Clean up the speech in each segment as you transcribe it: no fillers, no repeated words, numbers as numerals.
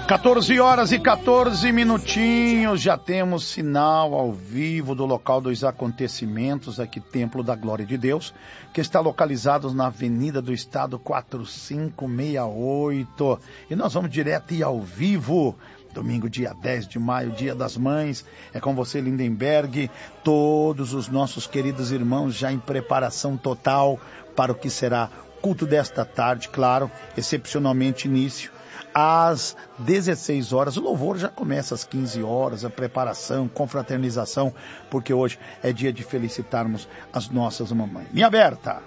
14 horas e 14 minutinhos, já temos sinal ao vivo do local dos acontecimentos, aqui Templo da Glória de Deus, que está localizado na Avenida do Estado 4568. E nós vamos direto e ao vivo, domingo dia 10 de maio, dia das mães, é com você Lindenberg, todos os nossos queridos irmãos já em preparação total para o que será culto desta tarde, claro, excepcionalmente início às 16 horas, o louvor já começa às 15 horas, a preparação, confraternização, porque hoje é dia de felicitarmos as nossas mamães. Minha Berta.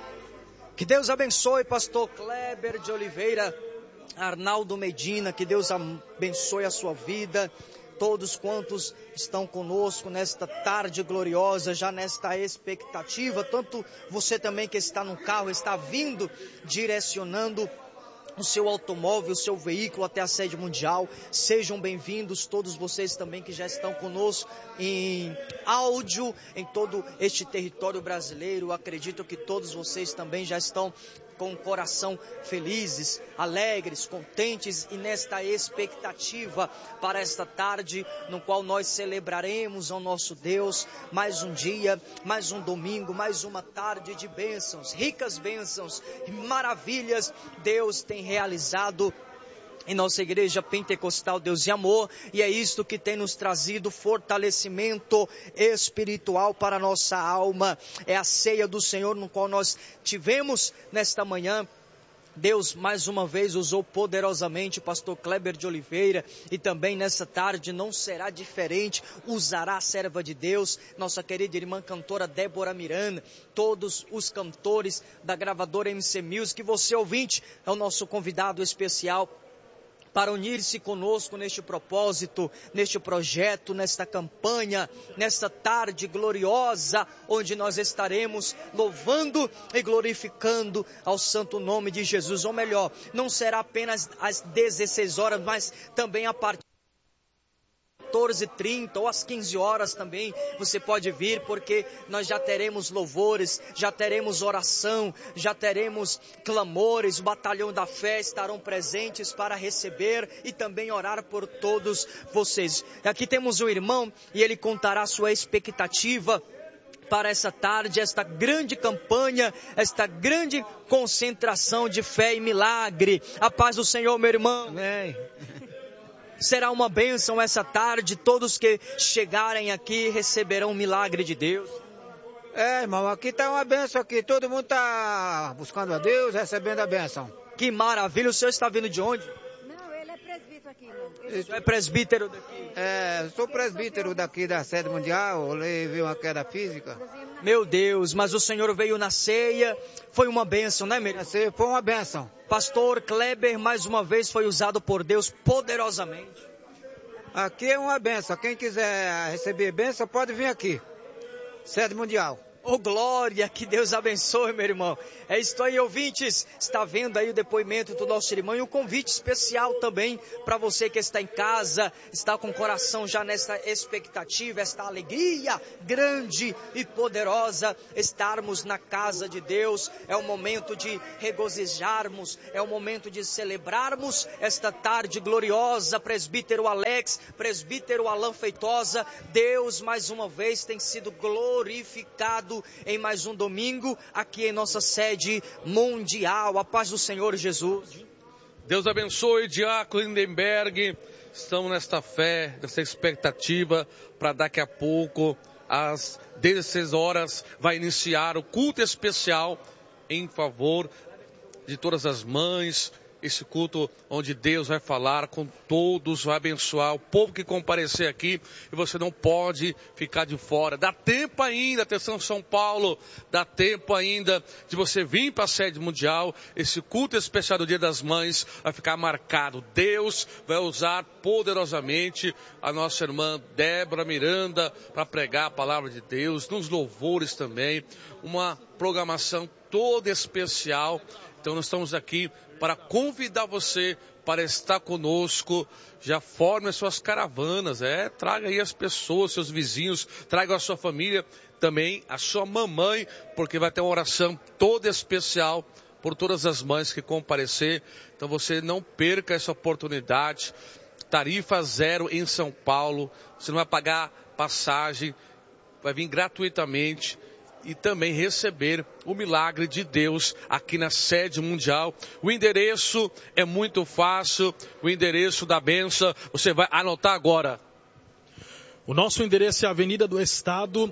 Que Deus abençoe, pastor Kleber de Oliveira, Arnaldo Medina, que Deus abençoe a sua vida, todos quantos estão conosco nesta tarde gloriosa, já nesta expectativa, tanto você também que está no carro, está vindo, direcionando o seu automóvel, o seu veículo até a sede mundial. Sejam bem-vindos todos vocês também que já estão conosco em áudio em todo este território brasileiro. Acredito que todos vocês também já estão com o coração felizes, alegres, contentes e nesta expectativa para esta tarde no qual nós celebraremos ao nosso Deus mais um dia, mais um domingo, mais uma tarde de bênçãos, ricas bênçãos e maravilhas Deus tem realizado em nossa igreja pentecostal Deus e Amor, e é isto que tem nos trazido fortalecimento espiritual para a nossa alma. É a ceia do Senhor no qual nós tivemos nesta manhã. Deus mais uma vez usou poderosamente o pastor Kleber de Oliveira, e também nessa tarde não será diferente, usará a serva de Deus, nossa querida irmã cantora Débora Miranda, todos os cantores da gravadora MC Music. Você ouvinte é o nosso convidado especial para unir-se conosco neste propósito, neste projeto, nesta campanha, nesta tarde gloriosa, onde nós estaremos louvando e glorificando ao santo nome de Jesus. Ou melhor, não será apenas às 16 horas, mas também a partir 14h30 ou às 15 horas também você pode vir, porque nós já teremos louvores, já teremos oração, já teremos clamores. O batalhão da fé estarão presentes para receber e também orar por todos vocês. Aqui temos um irmão e ele contará sua expectativa para essa tarde, esta grande campanha, esta grande concentração de fé e milagre. A paz do Senhor, meu irmão. Amém. Será uma bênção essa tarde, todos que chegarem aqui receberão um milagre de Deus. Irmão, aqui está uma bênção aqui, todo mundo está buscando a Deus, recebendo a bênção. Que maravilha, o senhor está vindo de onde? Não, ele é presbítero aqui, não. Ele é presbítero daqui? Sou presbítero daqui da sede mundial, levei uma queda física. Meu Deus, mas o senhor veio na ceia, foi uma bênção, né, meu? A ceia foi uma bênção. Pastor Kleber, mais uma vez, foi usado por Deus poderosamente. Aqui é uma bênção, quem quiser receber bênção pode vir aqui, sede mundial. Oh, glória, que Deus abençoe, meu irmão. É isso aí, ouvintes. Está vendo aí o depoimento do nosso irmão e um convite especial também para você que está em casa, está com o coração já nesta expectativa, esta alegria grande e poderosa, estarmos na casa de Deus. É o momento de regozijarmos, é o momento de celebrarmos esta tarde gloriosa. Presbítero Alex, presbítero Alan Feitosa, Deus mais uma vez tem sido glorificado em mais um domingo aqui em nossa sede mundial. A paz do Senhor Jesus. Deus abençoe, Diácono Lindenberg. Estamos nesta fé, nessa expectativa para daqui a pouco, às 16 horas, vai iniciar o culto especial em favor de todas as mães. Esse culto onde Deus vai falar com todos, vai abençoar o povo que comparecer aqui, e você não pode ficar de fora. Dá tempo ainda, atenção São Paulo, dá tempo ainda de você vir para a sede mundial. Esse culto especial do Dia das Mães vai ficar marcado. Deus vai usar poderosamente a nossa irmã Débora Miranda para pregar a palavra de Deus, nos louvores também, uma programação toda especial. Então nós estamos aqui para convidar você para estar conosco. Já forme as suas caravanas, traga aí as pessoas, seus vizinhos, traga a sua família, também a sua mamãe, porque vai ter uma oração toda especial por todas as mães que comparecer. Então você não perca essa oportunidade. Tarifa zero em São Paulo. Você não vai pagar passagem, vai vir gratuitamente e também receber o milagre de Deus aqui na sede mundial. O endereço é muito fácil, o endereço da bênção, você vai anotar agora. O nosso endereço é Avenida do Estado,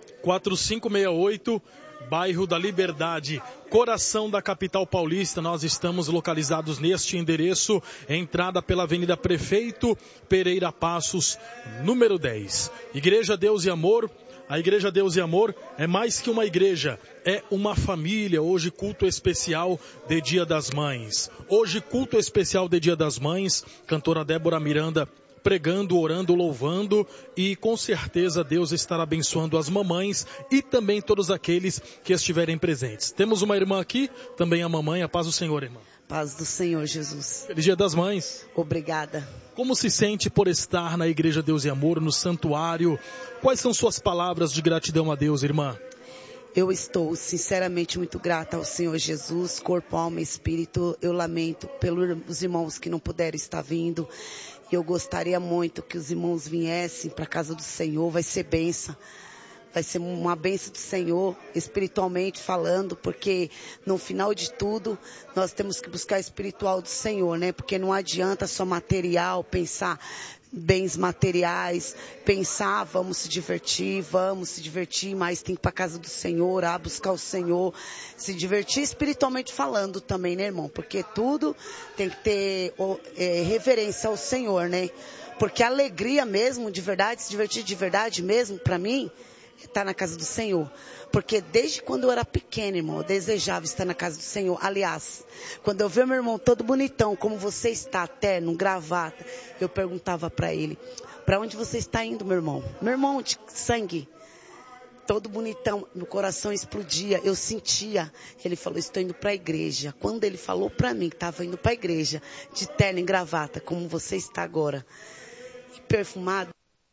4568, bairro da Liberdade, coração da capital paulista. Nós estamos localizados neste endereço, entrada pela Avenida Prefeito Pereira Passos, número 10. Igreja Deus e Amor. A Igreja Deus e Amor é mais que uma igreja, é uma família. Hoje culto especial de Dia das Mães. Hoje culto especial de Dia das Mães, cantora Débora Miranda pregando, orando, louvando, e com certeza Deus estará abençoando as mamães e também todos aqueles que estiverem presentes. Temos uma irmã aqui, também a mamãe. A paz do Senhor, irmã. Paz do Senhor, Jesus. Feliz Dia das Mães. Obrigada. Como se sente por estar na Igreja Deus e Amor, no santuário? Quais são suas palavras de gratidão a Deus, irmã? Eu estou sinceramente muito grata ao Senhor Jesus, corpo, alma e espírito. Eu lamento pelos irmãos que não puderam estar vindo. Eu gostaria muito que os irmãos viessem para a casa do Senhor. Vai ser bênção. Vai ser uma bênção do Senhor, espiritualmente falando, porque no final de tudo, nós temos que buscar o espiritual do Senhor, né? Porque não adianta só material, pensar bens materiais, pensar, vamos se divertir, mas tem que ir para a casa do Senhor, orar, buscar o Senhor, se divertir espiritualmente falando também, né, irmão? Porque tudo tem que ter reverência ao Senhor, né? Porque a alegria mesmo, de verdade, se divertir de verdade mesmo, para mim, está na casa do Senhor. Porque desde quando eu era pequena, irmão, eu desejava estar na casa do Senhor. Aliás, quando eu vi meu irmão todo bonitão, como você está, terno, gravata, eu perguntava para ele, para onde você está indo, meu irmão? Meu irmão de sangue, todo bonitão, meu coração explodia, eu sentia. Ele falou, estou indo para a igreja. Quando ele falou para mim que estava indo para a igreja, de terno e gravata, como você está agora, e perfumado,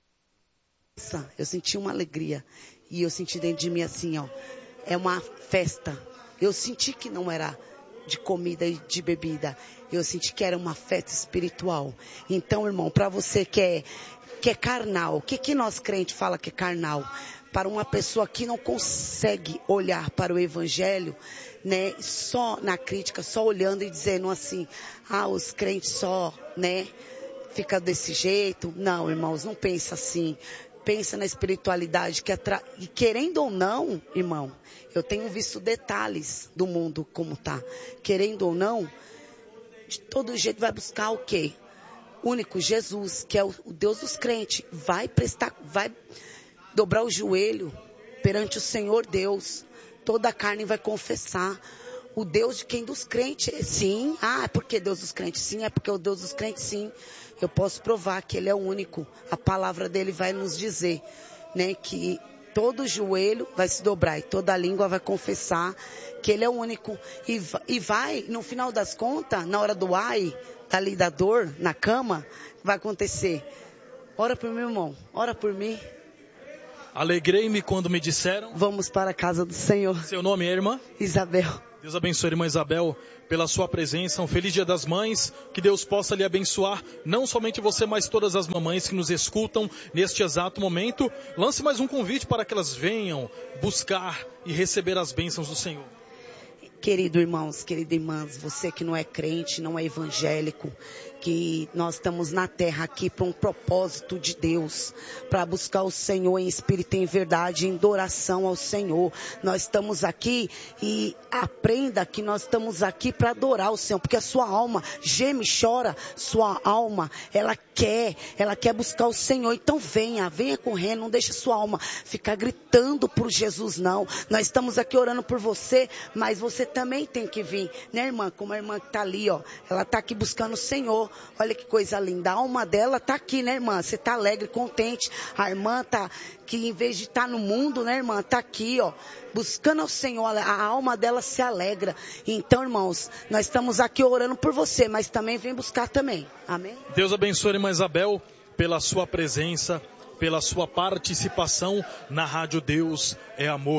eu senti uma alegria. E eu senti dentro de mim assim, ó, é uma festa. Eu senti que não era de comida e de bebida. Eu senti que era uma festa espiritual. Então, irmão, para você que é carnal, o que nós crentes fala que é carnal? Para uma pessoa que não consegue olhar para o evangelho, né, só na crítica, só olhando e dizendo assim, os crentes só, né, fica desse jeito. Não, irmãos, não pensa assim. Pensa na espiritualidade e querendo ou não, irmão, eu tenho visto detalhes do mundo como tá. Querendo ou não, de todo jeito vai buscar o quê? Único Jesus, que é o Deus dos crentes, vai dobrar o joelho perante o Senhor Deus. Toda a carne vai confessar. O Deus de quem? Dos crentes, sim. É porque Deus dos crentes, sim. É porque o Deus dos crentes, sim. Eu posso provar que Ele é o único. A palavra dele vai nos dizer, né, que todo joelho vai se dobrar e toda língua vai confessar que Ele é o único. E vai, no final das contas, na hora do dali da dor, na cama, vai acontecer. Ora por mim, irmão. Ora por mim. Alegrei-me quando me disseram. Vamos para a casa do Senhor. Seu nome é, irmã? Isabel. Deus abençoe, irmã Isabel, pela sua presença. Um feliz Dia das Mães. Que Deus possa lhe abençoar, não somente você, mas todas as mamães que nos escutam neste exato momento. Lance mais um convite para que elas venham buscar e receber as bênçãos do Senhor. Querido irmãos, queridas irmãs, você que não é crente, não é evangélico, que nós estamos na terra aqui para um propósito de Deus, para buscar o Senhor em espírito e em verdade, em adoração ao Senhor. Nós estamos aqui e aprenda que nós estamos aqui para adorar o Senhor, porque a sua alma geme, chora, sua alma, ela quer buscar o Senhor. Então venha correndo, não deixe sua alma ficar gritando por Jesus, não. Nós estamos aqui orando por você, mas você também tem que vir, né, irmã? Como a irmã que está ali, ó, ela está aqui buscando o Senhor. Olha que coisa linda, a alma dela está aqui, né, irmã? Você está alegre, contente. A irmã está que em vez de estar no mundo, né, irmã, está aqui, ó, buscando ao Senhor. A alma dela se alegra. Então, irmãos, nós estamos aqui orando por você, mas também vem buscar também. Amém? Deus abençoe, irmã Isabel, pela sua presença, pela sua participação na Rádio Deus é Amor.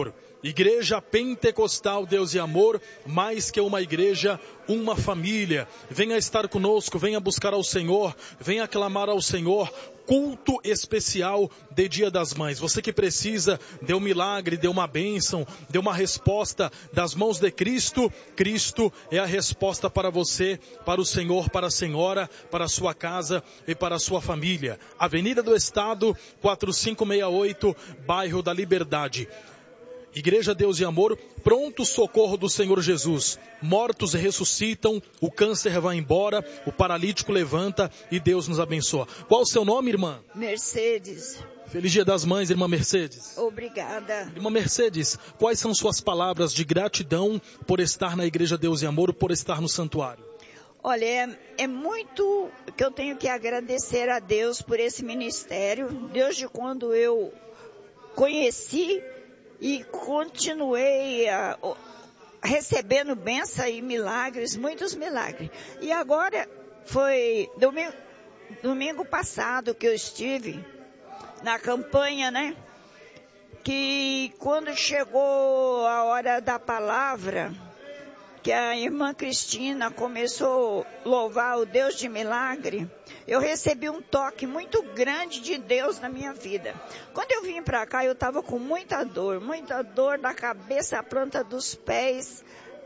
Igreja Pentecostal Deus e Amor, mais que uma igreja, uma família. Venha estar conosco, venha buscar ao Senhor, venha clamar ao Senhor. Culto especial de Dia das Mães. Você que precisa de um milagre, de uma bênção, de uma resposta das mãos de Cristo. Cristo é a resposta para você, para o Senhor, para a Senhora, para a sua casa e para a sua família. Avenida do Estado, 4568, bairro da Liberdade. Igreja Deus e Amor, pronto socorro do Senhor Jesus. Mortos ressuscitam, o câncer vai embora, o paralítico levanta e Deus nos abençoa. Qual o seu nome, irmã? Mercedes. Feliz Dia das Mães, irmã Mercedes. Obrigada. Irmã Mercedes, quais são suas palavras de gratidão por estar na Igreja Deus e Amor, por estar no santuário? Olha, é muito que eu tenho que agradecer a Deus por esse ministério. Desde quando eu conheci e continuei recebendo bênção e milagres, muitos milagres. E agora foi domingo passado que eu estive na campanha, né? Que quando chegou a hora da palavra, que a irmã Cristina começou a louvar o Deus de milagre, eu recebi um toque muito grande de Deus na minha vida. Quando eu vim para cá, eu estava com muita dor da cabeça à planta dos pés,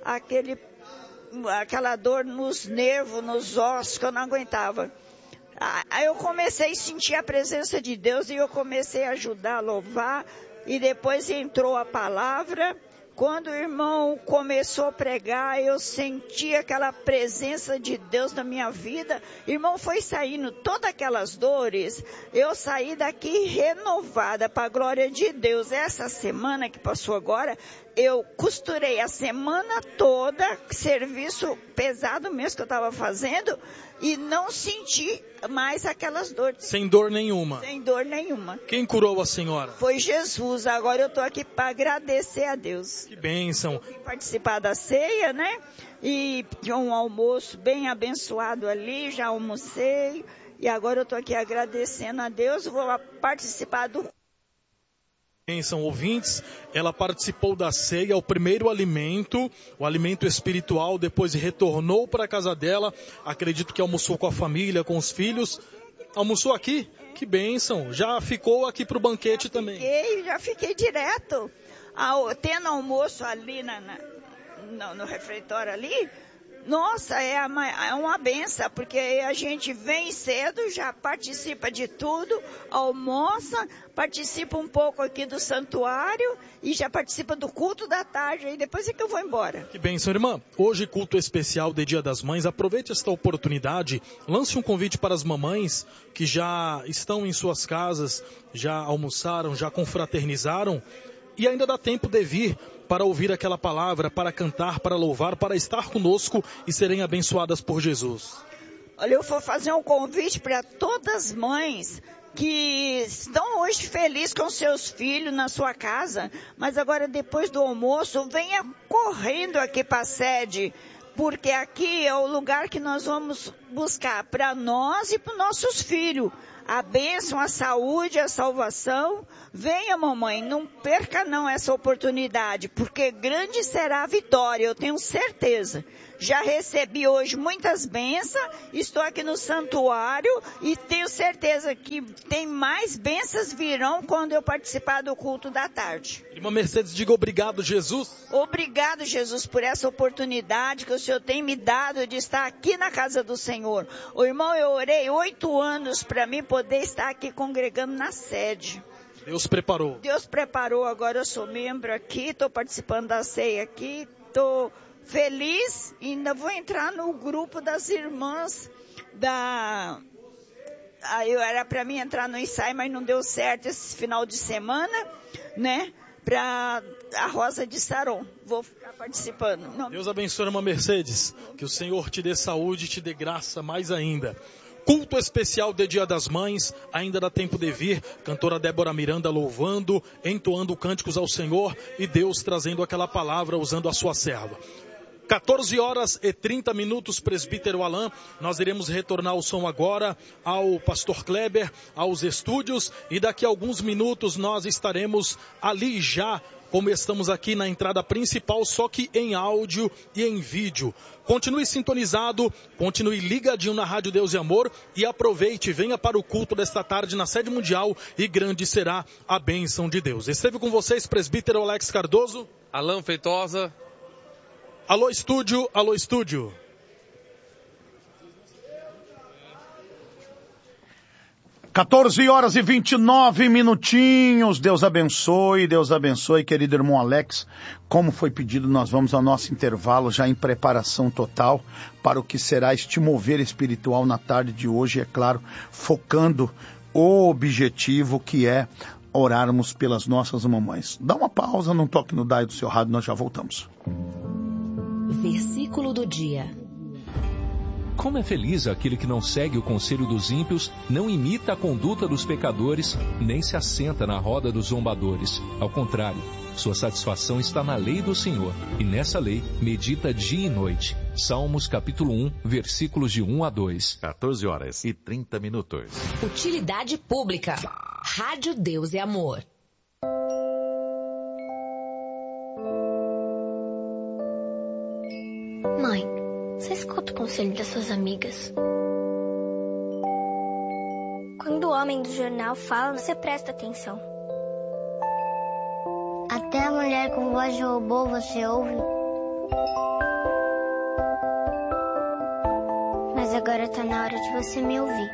aquela dor nos nervos, nos ossos, que eu não aguentava. Aí eu comecei a sentir a presença de Deus e eu comecei a ajudar a louvar, e depois entrou a palavra. Quando o irmão começou a pregar, eu senti aquela presença de Deus na minha vida. O irmão foi saindo, todas aquelas dores, eu saí daqui renovada para a glória de Deus. Essa semana que passou agora, eu costurei a semana toda, serviço pesado mesmo que eu estava fazendo, e não senti mais aquelas dores. Sem dor nenhuma? Sem dor nenhuma. Quem curou a senhora? Foi Jesus. Agora eu estou aqui para agradecer a Deus. Que bênção. Eu vim participar da ceia, né? E de um almoço bem abençoado ali, já almocei. E agora eu estou aqui agradecendo a Deus. Vou participar do... São ouvintes, ela participou da ceia, o primeiro alimento, o alimento espiritual, depois retornou para a casa dela, acredito que almoçou com a família, com os filhos. Almoçou aqui? Que bênção, já ficou aqui para o banquete também? Já fiquei direto, tendo almoço ali no refeitório ali. Nossa, é uma benção, porque a gente vem cedo, já participa de tudo, almoça, participa um pouco aqui do santuário e já participa do culto da tarde, e depois é que eu vou embora. Que bênção, irmã. Hoje, culto especial de Dia das Mães. Aproveite esta oportunidade, lance um convite para as mamães que já estão em suas casas, já almoçaram, já confraternizaram, e ainda dá tempo de vir para ouvir aquela palavra, para cantar, para louvar, para estar conosco e serem abençoadas por Jesus. Olha, eu vou fazer um convite para todas as mães que estão hoje felizes com seus filhos na sua casa, mas agora depois do almoço, venha correndo aqui para a sede, porque aqui é o lugar que nós vamos buscar para nós e para os nossos filhos a bênção, a saúde, a salvação. Venha, mamãe, não perca não essa oportunidade, porque grande será a vitória, eu tenho certeza. Já recebi hoje muitas bênçãos, estou aqui no santuário e tenho certeza que tem mais bênçãos virão quando eu participar do culto da tarde. Irmã Mercedes, diga obrigado, Jesus. Obrigado, Jesus, por essa oportunidade que o Senhor tem me dado de estar aqui na casa do Senhor. Ô irmão, eu orei 8 anos para mim poder estar aqui congregando na sede. Deus preparou. Deus preparou, agora eu sou membro aqui, estou participando da ceia aqui, estou feliz e ainda vou entrar no grupo das irmãs era para mim entrar no ensaio, mas não deu certo esse final de semana, né? Para a Rosa de Saron. Vou ficar participando. Deus abençoe, irmã Mercedes. Que o Senhor te dê saúde e te dê graça mais ainda. Culto especial de Dia das Mães, ainda dá tempo de vir. Cantora Débora Miranda louvando, entoando cânticos ao Senhor e Deus trazendo aquela palavra usando a sua serva. 14h30, presbítero Alain. Nós iremos retornar o som agora ao pastor Kleber, aos estúdios, e daqui a alguns minutos nós estaremos ali já, como estamos aqui na entrada principal, só que em áudio e em vídeo. Continue sintonizado, continue ligadinho na Rádio Deus e Amor e aproveite, venha para o culto desta tarde na sede mundial e grande será a bênção de Deus. Esteve com vocês, presbítero Alex Cardoso. Alain Feitosa. Alô, estúdio, alô, estúdio. Quatorze horas e 29 minutinhos. Deus abençoe, querido irmão Alex. Como foi pedido, nós vamos ao nosso intervalo já em preparação total para o que será este mover espiritual na tarde de hoje, é claro, focando o objetivo que é orarmos pelas nossas mamães. Dá uma pausa, não toque no dial do seu rádio, nós já voltamos. Versículo do dia. Como é feliz aquele que não segue o conselho dos ímpios, não imita a conduta dos pecadores, nem se assenta na roda dos zombadores. Ao contrário, sua satisfação está na lei do Senhor, e nessa lei medita dia e noite. Salmos capítulo 1, versículos de 1 a 2. 14h30. Utilidade pública. Rádio Deus e Amor. Mãe, você escuta o conselho das suas amigas? Quando o homem do jornal fala, você presta atenção. Até a mulher com voz de robô você ouve. Mas agora tá na hora de você me ouvir.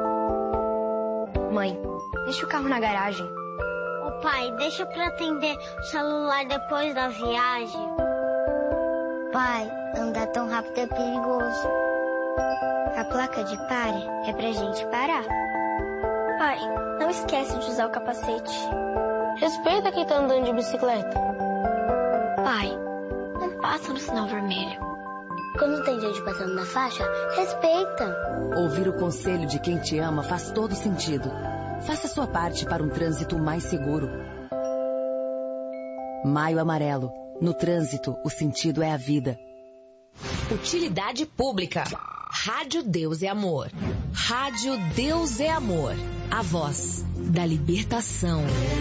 Mãe, deixa o carro na garagem. Ô pai, deixa pra atender o celular depois da viagem. Pai, andar tão rápido é perigoso. A placa de pare é pra gente parar. Pai, não esquece de usar o capacete. Respeita quem tá andando de bicicleta. Pai, não passa no sinal vermelho. Quando tem gente passando na faixa, respeita. Ouvir o conselho de quem te ama faz todo sentido. Faça sua parte para um trânsito mais seguro. Maio Amarelo. No trânsito, o sentido é a vida. Utilidade pública. Rádio Deus e Amor. Rádio Deus e Amor. A voz da libertação.